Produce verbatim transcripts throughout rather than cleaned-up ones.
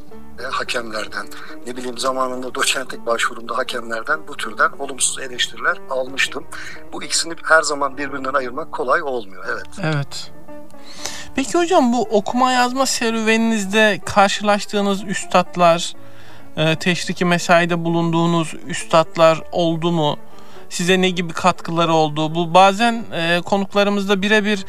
e, hakemlerden, ne bileyim zamanında doçentlik başvurumda hakemlerden bu türden olumsuz eleştiriler almıştım. Bu ikisini her zaman birbirinden ayırmak kolay olmuyor. Evet. Evet. Peki hocam, bu okuma yazma serüveninizde karşılaştığınız üstatlar, e, teşriki mesaide bulunduğunuz üstatlar oldu mu? Size ne gibi katkıları oldu? Bu bazen e, konuklarımızda birebir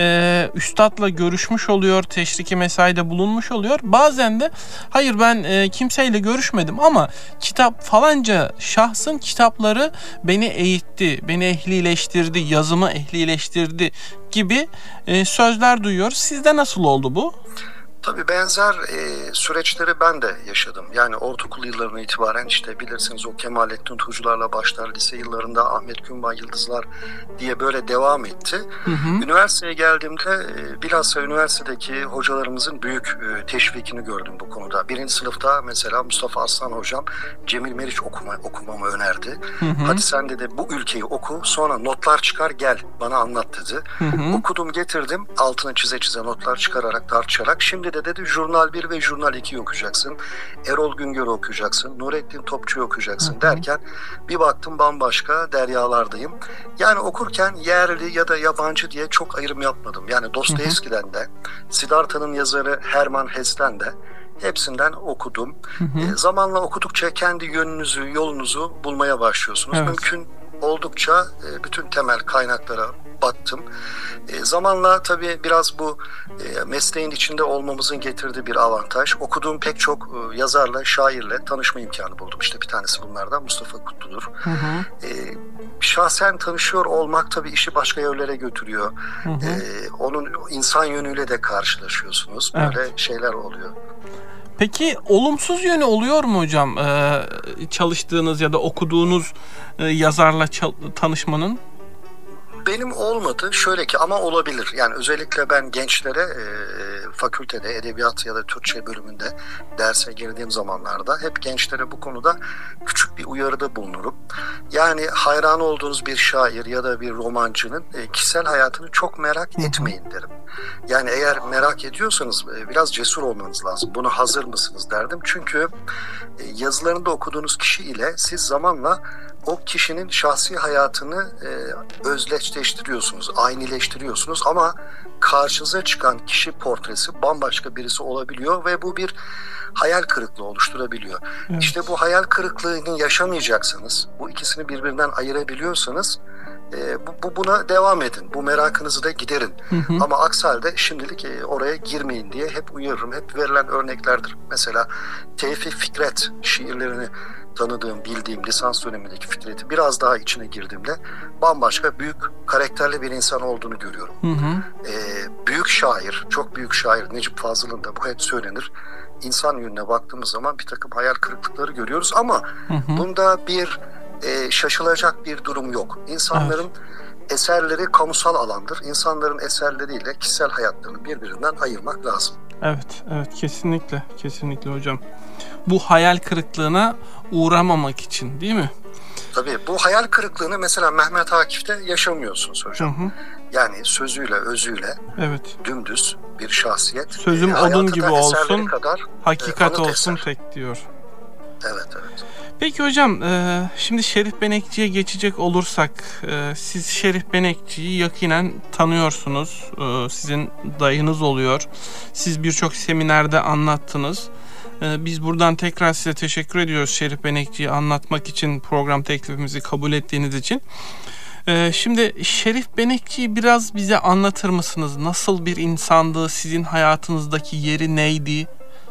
e, üstadla görüşmüş oluyor, teşriki mesaide bulunmuş oluyor. Bazen de hayır, ben e, kimseyle görüşmedim ama kitap falanca şahsın kitapları beni eğitti, beni ehlileştirdi, yazımı ehlileştirdi gibi e, sözler duyuyoruz. Sizde nasıl oldu bu? Tabii benzer e, süreçleri ben de yaşadım. Yani ortaokul yıllarına itibaren işte bilirsiniz o Kemalettin Tuğcular'la başlar. Lise yıllarında Ahmet Günbay Yıldızlar diye böyle devam etti. Hı hı. Üniversiteye geldiğimde e, bilhassa üniversitedeki hocalarımızın büyük e, teşvikini gördüm bu konuda. Birinci sınıfta mesela Mustafa Aslan hocam Cemil Meriç okuma, okumamı önerdi. Hı hı. Hadi sen dedi bu ülkeyi oku, sonra notlar çıkar gel bana anlat dedi. Hı hı. Okudum getirdim, altına çize çize notlar çıkararak tartışarak. Şimdi de dedi Jurnal bir ve Jurnal ikiyi okuyacaksın. Erol Güngör'ü okuyacaksın. Nurettin Topçu'yu okuyacaksın. Hı hı. Derken bir baktım bambaşka deryalardayım. Yani okurken yerli ya da yabancı diye çok ayrım yapmadım. Yani Dostoyevski'den de, Siddhartha'nın yazarı Hermann Hesse'den de hepsinden okudum. Hı hı. E, zamanla okudukça kendi yönünüzü, yolunuzu bulmaya başlıyorsunuz. Evet. Mümkün oldukça e, bütün temel kaynaklara baktım. E, zamanla tabii biraz bu e, mesleğin içinde olmamızın getirdiği bir avantaj. Okuduğum pek çok e, yazarla, şairle tanışma imkanı buldum. İşte bir tanesi bunlardan Mustafa Kutlu'dur. Hı hı. E, şahsen tanışıyor olmak tabii işi başka yerlere götürüyor. Hı hı. E, onun insan yönüyle de karşılaşıyorsunuz. Böyle evet. şeyler oluyor. Peki olumsuz yönü oluyor mu hocam? Ee, çalıştığınız ya da okuduğunuz e, yazarla çal- tanışmanın? Benim olmadı. Şöyle ki ama olabilir. Yani özellikle ben gençlere e, fakültede edebiyat ya da Türkçe bölümünde derse girdiğim zamanlarda hep gençlere bu konuda küçük bir uyarıda bulunurum. Yani hayran olduğunuz bir şair ya da bir romancının e, kişisel hayatını çok merak etmeyin derim. Yani eğer merak ediyorsanız e, biraz cesur olmanız lazım. Buna hazır mısınız derdim. Çünkü e, yazılarında okuduğunuz kişi ile siz zamanla o kişinin şahsi hayatını e, özdeşleştiriyorsunuz, aynileştiriyorsunuz ama karşınıza çıkan kişi portresi bambaşka birisi olabiliyor ve bu bir hayal kırıklığı oluşturabiliyor. Evet. İşte bu hayal kırıklığını yaşamayacaksanız, bu ikisini birbirinden ayırabiliyorsanız e, bu, bu buna devam edin. Bu merakınızı da giderin. Hı hı. Ama aksi halde şimdilik e, oraya girmeyin diye hep uyarırım. Hep verilen örneklerdir. Mesela Tevfik Fikret şiirlerini tanıdığım, bildiğim lisans dönemindeki Fikret'i biraz daha içine girdiğimde bambaşka büyük karakterli bir insan olduğunu görüyorum. Hı hı. Ee, büyük şair, çok büyük şair Necip Fazıl'ın da bu hep söylenir. İnsan yönüne baktığımız zaman bir takım hayal kırıklıkları görüyoruz ama hı hı. bunda bir e, şaşılacak bir durum yok. İnsanların evet. eserleri kamusal alandır. İnsanların eserleriyle kişisel hayatlarını birbirinden ayırmak lazım. Evet, evet kesinlikle, kesinlikle hocam. Bu hayal kırıklığına uğramamak için değil mi? Tabii bu hayal kırıklığını mesela Mehmet Akif'te yaşamıyorsunuz hocam. Hı hı. Yani sözüyle, özüyle evet. dümdüz bir şahsiyet. Sözüm e, odun gibi olsun, kadar, hakikat e, olsun eser. tek diyor. Evet, evet. Peki hocam, e, şimdi Şerif Benekçi'ye geçecek olursak, e, siz Şerif Benekçi'yi yakinen tanıyorsunuz. E, sizin dayınız oluyor. Siz birçok seminerde anlattınız. E, biz buradan tekrar size teşekkür ediyoruz Şerif Benekçi'yi anlatmak için, program teklifimizi kabul ettiğiniz için. E, şimdi Şerif Benekçi'yi biraz bize anlatır mısınız? Nasıl bir insandı? Sizin hayatınızdaki yeri neydi?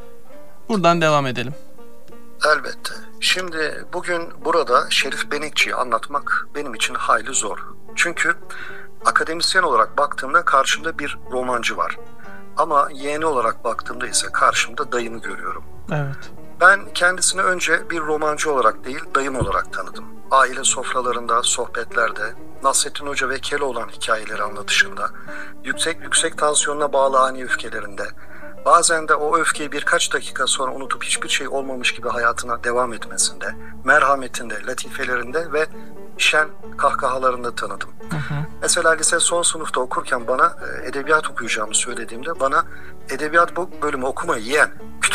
Buradan devam edelim. Elbette. Şimdi bugün burada Şerif Benekçi'yi anlatmak benim için hayli zor. Çünkü akademisyen olarak baktığımda karşımda bir romancı var. Ama yeğeni olarak baktığımda ise karşımda dayımı görüyorum. Evet. Ben kendisini önce bir romancı olarak değil, dayım olarak tanıdım. Aile sofralarında, sohbetlerde, Nasrettin Hoca ve Keloğlan hikayeleri anlatışında, yüksek yüksek tansiyonuna bağlı ani öfkelerinde, bazen de o öfkeyi birkaç dakika sonra unutup hiçbir şey olmamış gibi hayatına devam etmesinde, merhametinde, latifelerinde ve şen kahkahalarında tanıdım. Hı hı. Mesela lise son sınıfta okurken bana edebiyat okuyacağımı söylediğimde bana edebiyat bölümü okuma yeğen, kütüphane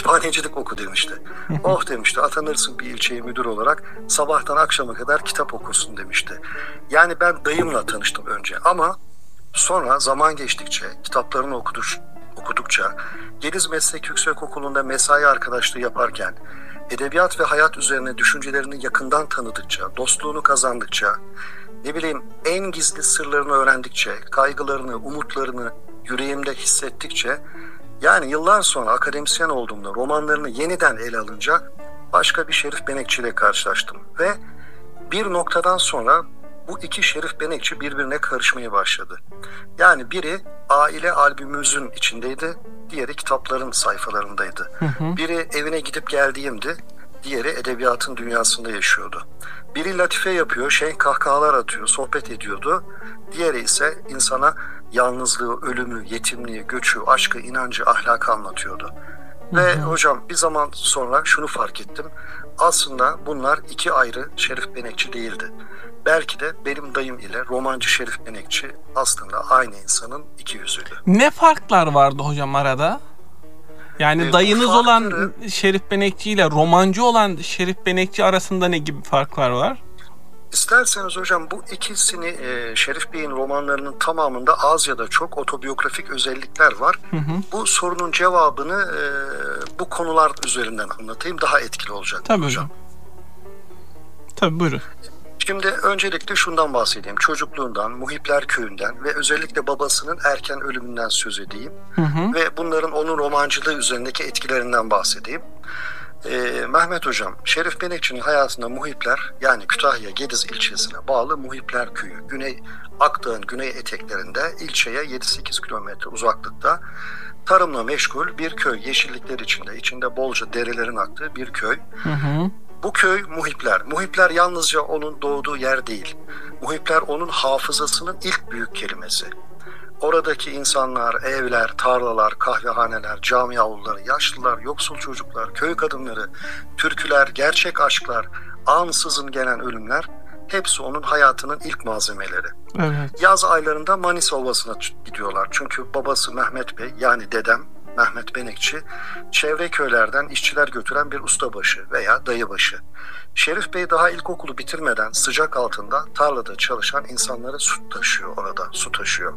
kütüphanecilik oku demişti. Oh demişti, atanırsın bir ilçeye müdür olarak, sabahtan akşama kadar kitap okursun demişti. Yani ben dayımla tanıştım önce ama sonra zaman geçtikçe, kitaplarını okuduk, okudukça, Gediz Meslek Yüksekokulu'nda mesai arkadaşlığı yaparken, edebiyat ve hayat üzerine düşüncelerini yakından tanıdıkça, dostluğunu kazandıkça, ne bileyim en gizli sırlarını öğrendikçe, kaygılarını, umutlarını yüreğimde hissettikçe, yani yıllar sonra akademisyen olduğumda romanlarını yeniden ele alınca başka bir Şerif Benekçi ile karşılaştım. Ve bir noktadan sonra bu iki Şerif Benekçi birbirine karışmaya başladı. Yani biri aile albümümüzün içindeydi, diğeri kitapların sayfalarındaydı. Hı hı. Biri evine gidip geldiğimdi, diğeri edebiyatın dünyasında yaşıyordu. Biri latife yapıyor, şey kahkahalar atıyor, sohbet ediyordu. Diğeri ise insana yalnızlığı, ölümü, yetimliği, göçü, aşkı, inancı, ahlakı anlatıyordu. Hı hı. Ve hocam bir zaman sonra şunu fark ettim. Aslında bunlar iki ayrı Şerif Benekçi değildi. Belki de benim dayım ile romancı Şerif Benekçi aslında aynı insanın iki yüzüydü. Ne farklar vardı hocam arada? Yani e, dayınız farkları, olan Şerif Benekçi ile romancı olan Şerif Benekçi arasında ne gibi farklar var? İsterseniz hocam bu ikisini e, Şerif Bey'in romanlarının tamamında az ya da çok otobiyografik özellikler var. Hı hı. Bu sorunun cevabını e, bu konular üzerinden anlatayım, daha etkili olacak. Tabii hocam. Tabii buyurun. Şimdi öncelikle şundan bahsedeyim. Çocukluğundan, Muhipler Köyü'nden ve özellikle babasının erken ölümünden söz edeyim. Hı hı. Ve bunların onun romancılığı üzerindeki etkilerinden bahsedeyim. Ee, Mehmet Hocam, Şerif Benekçi'nin hayatında Muhipler, yani Kütahya Gediz ilçesine bağlı Muhipler Köyü, Güney Akdağ'ın güney eteklerinde ilçeye yedi sekiz kilometre uzaklıkta tarımla meşgul bir köy, yeşillikler içinde, içinde bolca derelerin aktığı bir köy. Hı hı. Bu köy Muhipler. Muhipler yalnızca onun doğduğu yer değil. Muhipler onun hafızasının ilk büyük kelimesi. Oradaki insanlar, evler, tarlalar, kahvehaneler, cami avluları, yaşlılar, yoksul çocuklar, köy kadınları, türküler, gerçek aşklar, ansızın gelen ölümler, hepsi onun hayatının ilk malzemeleri. Evet. Yaz aylarında Manisa Ovası'na gidiyorlar. Çünkü babası Mehmet Bey, yani dedem Mehmet Benekçi, çevre köylerden işçiler götüren bir ustabaşı veya dayıbaşı. Şerif Bey daha ilkokulu bitirmeden sıcak altında tarlada çalışan insanlara su taşıyor orada, su taşıyor.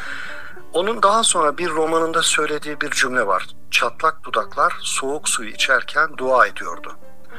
Onun daha sonra bir romanında söylediği bir cümle var. Çatlak dudaklar soğuk suyu içerken dua ediyordu.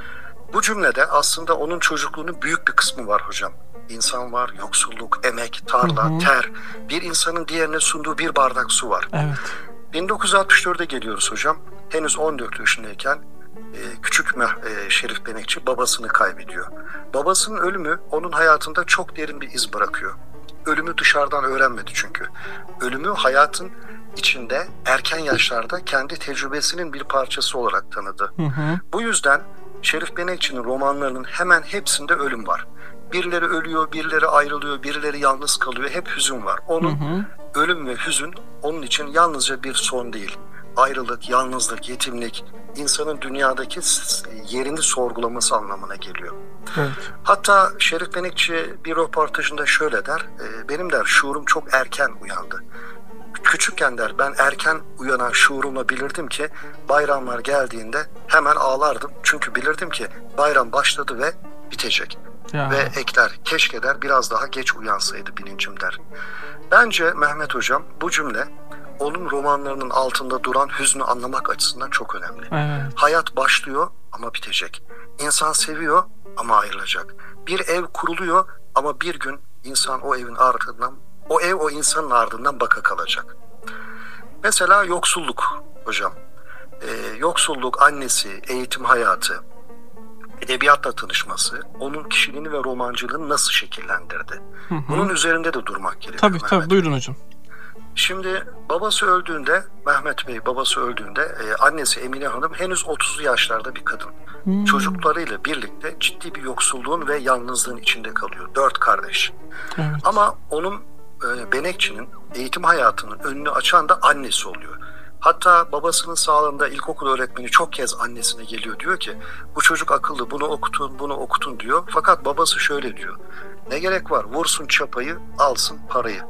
Bu cümlede aslında onun çocukluğunun büyük bir kısmı var hocam. İnsan var, yoksulluk, emek, tarla, hı hı. ter. Bir insanın diğerine sunduğu bir bardak su var. Evet. bin dokuz yüz altmış dörde geliyoruz hocam. Henüz on dört yaşındayken e, küçük e, Şerif Benekçi babasını kaybediyor. Babasının ölümü onun hayatında çok derin bir iz bırakıyor. Ölümü dışarıdan öğrenmedi çünkü. Ölümü hayatın içinde erken yaşlarda kendi tecrübesinin bir parçası olarak tanıdı. Hı hı. Bu yüzden Şerif Benekçi'nin romanlarının hemen hepsinde ölüm var. Birileri ölüyor, birileri ayrılıyor, birileri yalnız kalıyor. Hep hüzün var. Onun hı hı. ölüm ve hüzün onun için yalnızca bir son değil. Ayrılık, yalnızlık, yetimlik, insanın dünyadaki yerini sorgulaması anlamına geliyor. Evet. Hatta Şerif Benekçi bir röportajında şöyle der, benim der şuurum çok erken uyandı. Küçükken der ben erken uyanan şuurumla bilirdim ki bayramlar geldiğinde hemen ağlardım. Çünkü bilirdim ki bayram başladı ve bitecek. Ya. Ve ekler, keşke der biraz daha geç uyansaydı bilincim der. Bence Mehmet Hocam bu cümle onun romanlarının altında duran hüznü anlamak açısından çok önemli. Evet. Hayat başlıyor ama bitecek. İnsan seviyor ama ayrılacak. Bir ev kuruluyor ama bir gün insan o evin ardından, o ev o insanın ardından baka kalacak. Mesela yoksulluk hocam. Ee, yoksulluk, annesi, eğitim hayatı, edebiyatla tanışması onun kişiliğini ve romancılığını nasıl şekillendirdi? Hı hı. Bunun üzerinde de durmak gerekiyor. Tabii Mehmet. Tabii buyurun hocam. Şimdi babası öldüğünde, Mehmet Bey babası öldüğünde e, annesi Emine Hanım henüz otuzlu yaşlarda bir kadın. Hmm. Çocuklarıyla birlikte ciddi bir yoksulluğun ve yalnızlığın içinde kalıyor. Dört kardeş. Evet. Ama onun e, Benekçi'nin eğitim hayatının önünü açan da annesi oluyor. Hatta babasının sağlığında ilkokul öğretmeni çok kez annesine geliyor, diyor ki bu çocuk akıllı, bunu okutun bunu okutun diyor. Fakat babası şöyle diyor, ne gerek var, vursun çapayı alsın parayı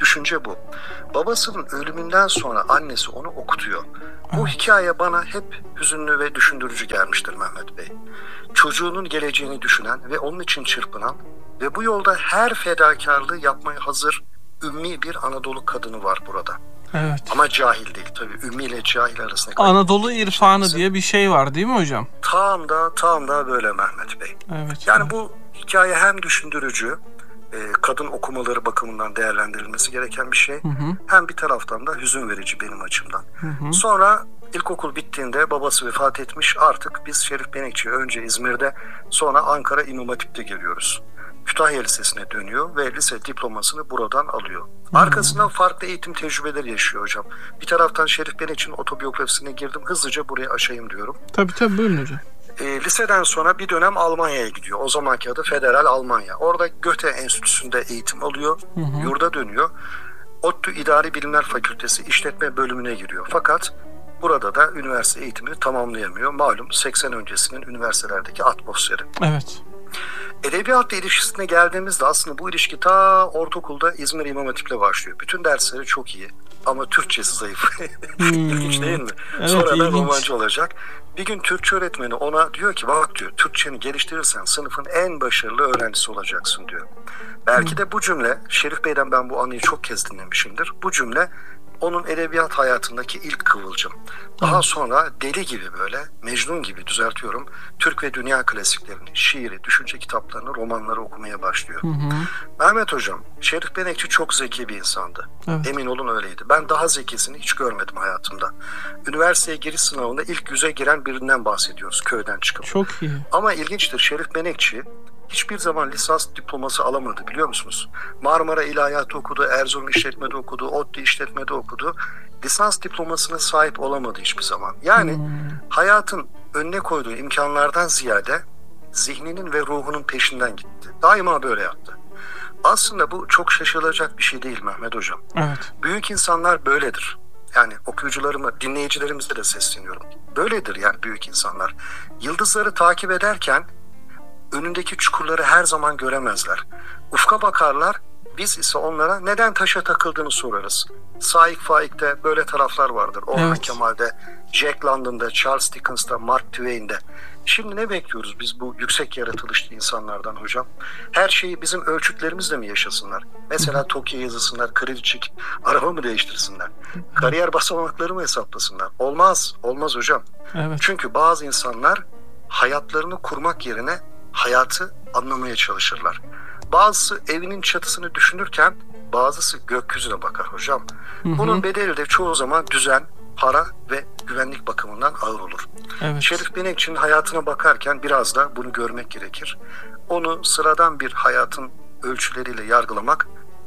düşünce bu. Babasının ölümünden sonra annesi onu okutuyor. Bu hikaye bana hep hüzünlü ve düşündürücü gelmiştir Mehmet Bey. Çocuğunun geleceğini düşünen ve onun için çırpınan ve bu yolda her fedakarlığı yapmaya hazır ümmi bir Anadolu kadını var burada. Evet. Ama cahil değil tabii. Ümmi ile cahil arasında. Anadolu irfanı diye bir şey var değil mi hocam? Tam da tam da böyle Mehmet Bey. Evet. Yani evet. bu hikaye hem düşündürücü, kadın okumaları bakımından değerlendirilmesi gereken bir şey. Hı hı. Hem bir taraftan da hüzün verici benim açımdan. Hı hı. Sonra ilkokul bittiğinde babası vefat etmiş. Artık biz Şerif Benekçi'ye önce İzmir'de, sonra Ankara İmam Hatip'te geliyoruz. Kütahya Lisesi'ne dönüyor ve lise diplomasını buradan alıyor. Arkasından farklı eğitim tecrübeleri yaşıyor hocam. Bir taraftan Şerif Benekçi'nin otobiyografisine girdim. Hızlıca buraya aşayım diyorum. Tabii tabii, buyurun hocam. E, liseden sonra bir dönem Almanya'ya gidiyor. O zamanki adı Federal Almanya. Orada Goethe Enstitüsü'nde eğitim alıyor. Hı hı. Yurda dönüyor. ODTÜ İdari Bilimler Fakültesi İşletme Bölümüne giriyor. Fakat burada da üniversite eğitimini tamamlayamıyor. Malum seksen öncesinin üniversitelerdeki atmosferi. Evet. Edebiyatla ilişkisine geldiğimizde aslında bu ilişki ta ortaokulda İzmir İmam Hatip'le başlıyor. Bütün dersleri çok iyi ama Türkçesi zayıf. Hmm. İlginç değil mi? Evet, Sonradan ilginç. romancı olacak. Bir gün Türkçe öğretmeni ona diyor ki bak diyor, Türkçeni geliştirirsen sınıfın en başarılı öğrencisi olacaksın diyor. Belki hmm. de bu cümle, Şerif Bey'den ben bu anıyı çok kez dinlemişimdir. Bu cümle onun edebiyat hayatındaki ilk kıvılcım. Daha sonra deli gibi böyle, Mecnun gibi düzeltiyorum, Türk ve dünya klasiklerini, şiiri, düşünce kitaplarını, romanları okumaya başlıyor. Hı hı. Mehmet Hocam, Şerif Benekçi çok zeki bir insandı. Evet. Emin olun öyleydi. Ben daha zekisini hiç görmedim hayatımda. Üniversiteye giriş sınavında ilk yüze giren birinden bahsediyoruz köyden çıkıp. Çok iyi. Ama ilginçtir, Şerif Benekçi hiçbir zaman lisans diploması alamadı biliyor musunuz? Marmara İlahiyat'ta okudu, Erzurum İşletme'de okudu, ODTÜ İşletme'de okudu. Lisans diplomasına sahip olamadı hiçbir zaman. Yani hmm. hayatın önüne koyduğu imkanlardan ziyade zihninin ve ruhunun peşinden gitti. Daima böyle yaptı. Aslında bu çok şaşılacak bir şey değil Mehmet Hocam. Evet. Büyük insanlar böyledir. Yani okuyucularıma, dinleyicilerimize de sesleniyorum. Böyledir yani büyük insanlar. Yıldızları takip ederken önündeki çukurları her zaman göremezler. Ufka bakarlar, biz ise onlara neden taşa takıldığını sorarız. Saik Faik'te böyle taraflar vardır. Orhan evet. Kemal'de, Jack London'da, Charles Dickens'ta, Mark Twain'de. Şimdi ne bekliyoruz biz bu yüksek yaratılışlı insanlardan hocam? Her şeyi bizim ölçütlerimizle mi yaşasınlar? Mesela Tokyo yazısınlar, kredi çek, araba mı değiştirsinler? Kariyer basamakları mı hesaplasınlar? Olmaz, olmaz hocam. Evet. Çünkü bazı insanlar hayatlarını kurmak yerine hayatı anlamaya çalışırlar. Bazısı evinin çatısını düşünürken bazısı gökyüzüne bakar hocam. Hı hı. Bunun bedeli de çoğu zaman düzen, para ve güvenlik bakımından ağır olur. Evet. Şerif Benekçi'nin hayatına bakarken biraz da bunu görmek gerekir. Onu sıradan bir hayatın ölçüleriyle yargılamak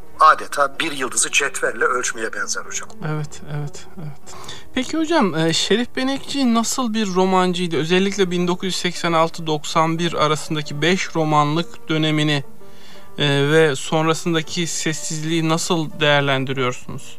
adeta bir yıldızı cetvelle ölçmeye benzer hocam. Evet, evet, evet. Peki hocam, Şerif Benekçi nasıl bir romancıydı? Özellikle bin dokuz yüz seksen altı doksan bir arasındaki beş romanlık dönemini e, ve sonrasındaki sessizliği nasıl değerlendiriyorsunuz?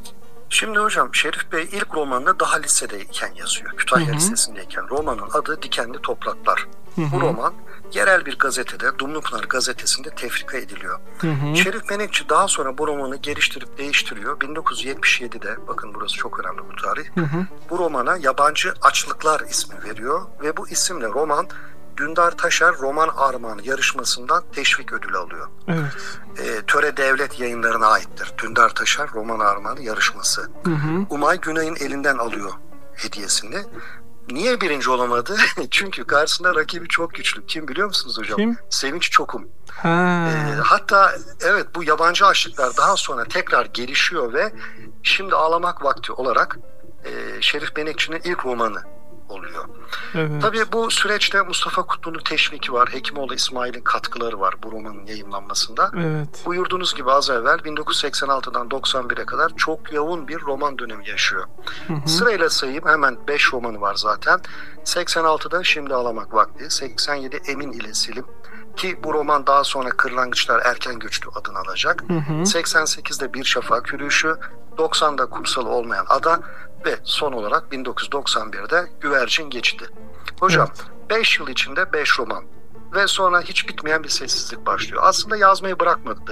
Şimdi hocam, Şerif Bey ilk romanını daha lisedeyken yazıyor. Kütahya hı hı. Lisesi'ndeyken. Romanın adı Dikenli Topraklar. Hı hı. Bu roman yerel bir gazetede, Dumlupınar gazetesinde tefrika ediliyor. Hı hı. Şerif Benekçi daha sonra bu romanı geliştirip değiştiriyor. bin dokuz yüz yetmiş yedide, bakın burası çok önemli bu tarih, hı hı. bu romana Yabancı Açlıklar ismi veriyor ve bu isimle roman Dündar Taşer Roman Armağanı yarışmasından teşvik ödülü alıyor. Evet. E, Töre Devlet Yayınları'na aittir. Dündar Taşer Roman Armağanı yarışması. Hı hı. Umay Günay'ın elinden alıyor hediyesini. Niye birinci olamadı? Çünkü karşısında rakibi çok güçlü. Kim biliyor musunuz hocam? Kim? Sevinç Çokum. Ha. E, hatta evet, bu Yabancı Açlıklar daha sonra tekrar gelişiyor ve Şimdi Ağlamak Vakti olarak e, Şerif Benekçi'nin ilk romanı oluyor. Evet. Tabii bu süreçte Mustafa Kutlu'nun teşviki var. Hekimoğlu İsmail'in katkıları var bu romanın yayımlanmasında. Evet. Buyurduğunuz gibi az evvel bin dokuz yüz seksen altıdan doksan bire kadar çok yoğun bir roman dönemi yaşıyor. Hı hı. Sırayla sayayım, hemen beş romanı var zaten. seksen altıda Şimdi Ağlamak Vakti, seksen yedi Emin ile Selim, ki bu roman daha sonra Kırlangıçlar Erken Göçtü adını alacak. Hı hı. seksen sekizde Bir Şafak Yürüyüşü, doksanda Kumsalı Olmayan Ada ve son olarak bin dokuz yüz doksan birde Güvercin Geçidi. Hocam beş evet. yıl içinde beş roman ve sonra hiç bitmeyen bir sessizlik başlıyor. Aslında yazmayı bırakmadı dayım.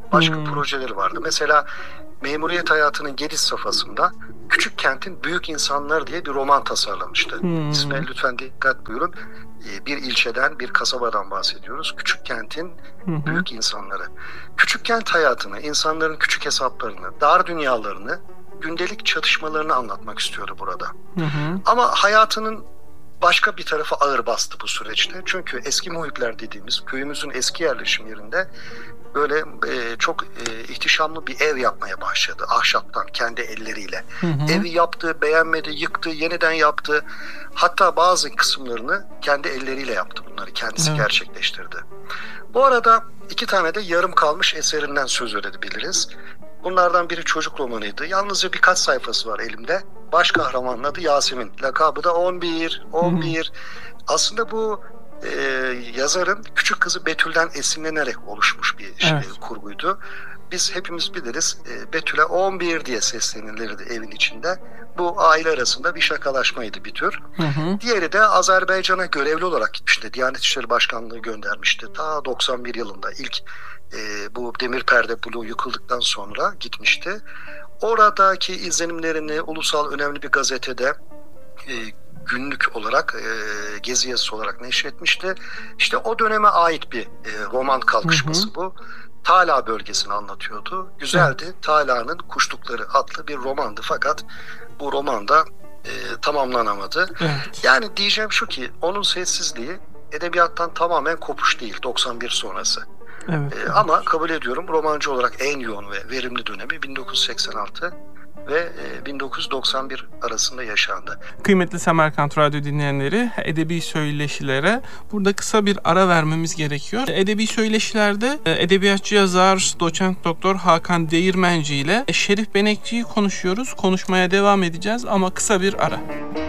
başka Hmm. projeleri vardı. Mesela memuriyet hayatının geniş safhasında Küçük Kentin Büyük İnsanları diye bir roman tasarlamıştı. Hmm. İsmail lütfen dikkat buyurun. Ee, Bir ilçeden, bir kasabadan bahsediyoruz. Küçük Kentin Hı hı. Büyük İnsanları. Küçük kent hayatını, insanların küçük hesaplarını, dar dünyalarını, gündelik çatışmalarını anlatmak istiyordu burada. Hı hı. Ama hayatının başka bir tarafı ağır bastı bu süreçte. Çünkü eski muhitler dediğimiz köyümüzün eski yerleşim yerinde böyle e, çok e, ihtişamlı bir ev yapmaya başladı. Ahşaptan, kendi elleriyle. Hı hı. Evi yaptı, beğenmedi, yıktı, yeniden yaptı. Hatta bazı kısımlarını kendi elleriyle yaptı bunları. Kendisi Evet. gerçekleştirdi. Bu arada iki tane de yarım kalmış eserinden söz edebiliriz. Bunlardan biri çocuk romanıydı. Yalnızca birkaç sayfası var elimde. Baş kahramanın adı Yasemin. Lakabı da on bir. on bir. Aslında bu e, yazarın küçük kızı Betül'den esinlenerek oluşmuş bir şey, Evet. kurguydu. Biz hepimiz biliriz. E, Betül'e on bir diye seslenilirdi evin içinde. Bu aile arasında bir şakalaşmaydı bir tür. Hı hı. Diğeri de Azerbaycan'a görevli olarak gitmişti. Diyanet İşleri Başkanlığı göndermişti. Ta doksan bir yılında ilk e, bu demir perde bloğu yıkıldıktan sonra gitmişti. Oradaki izlenimlerini ulusal önemli bir gazetede e, günlük olarak e, gezi yazısı olarak neşretmişti. İşte o döneme ait bir e, roman kalkışması Hı hı. bu. Tala bölgesini anlatıyordu. Güzeldi. Tala'nın Kuşlukları adlı bir romandı. Fakat bu romanda e, tamamlanamadı. Evet. Yani diyeceğim şu ki onun sessizliği edebiyattan tamamen kopuş değil doksan bir sonrası. Evet. E, ama kabul ediyorum romancı olarak en yoğun ve verimli dönemi bin dokuz yüz seksen altı ve e, bin dokuz yüz doksan bir arasında yaşandı. Kıymetli Semerkant Radyo dinleyenleri, edebi söyleşilere burada kısa bir ara vermemiz gerekiyor. Edebi söyleşilerde edebiyatçı yazar doçent doktor Hakan Değirmenci ile Şerif Benekçi'yi konuşuyoruz. Konuşmaya devam edeceğiz ama kısa bir ara.